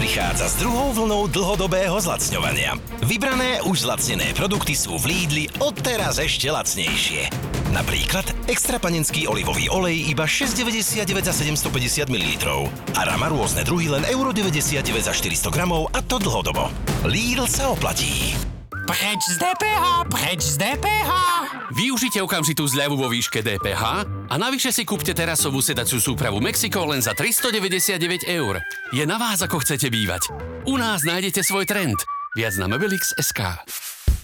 prichádza s druhou vlnou dlhodobého zlacňovania. Vybrané už zlacnené produkty sú v Lidli odteraz ešte lacnejšie. Napríklad extra panenský olivový olej iba 6,99 za 750 ml. A Rama rôzne druhy len 1,99 za 400 gramov a to dlhodobo. Lidl sa oplatí. Preč z DPH, preč z DPH. Využite okamžitú zľavu vo výške DPH a navyše si kúpte terasovú sedaciu súpravu Mexico len za 399 €. Je na vás, ako chcete bývať. U nás nájdete svoj trend. Viac na Mobilix.sk.